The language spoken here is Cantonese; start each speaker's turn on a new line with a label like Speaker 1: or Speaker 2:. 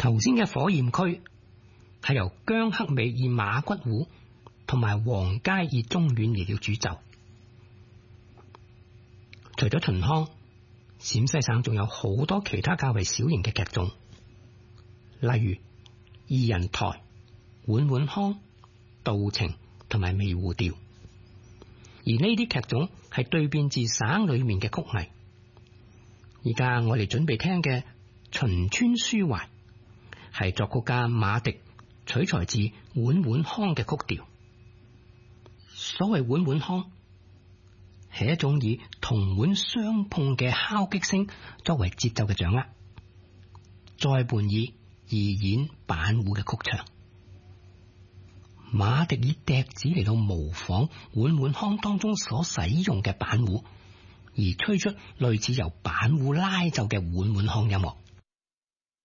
Speaker 1: 頭先嘅火焰區係由姜克美以馬骨胡同埋黃佳以中阮嚟到主奏。除咗秦腔，陝西省仲有好多其他較為小型嘅劇種，例如二人台、碗碗腔、道情同埋微胡調。而呢啲劇種係對變自省裏面嘅曲藝。而家我哋準備聽嘅《秦川抒懷》係作曲家馬迪取材自碗碗腔嘅曲調。所謂碗碗腔係一種以銅碗相碰嘅敲擊聲作為節奏嘅掌握，再伴以二弦板胡嘅曲唱。馬迪以笛子嚟到模仿碗碗腔當中所使用嘅板胡，而吹出類似由板胡拉奏嘅碗碗腔音樂。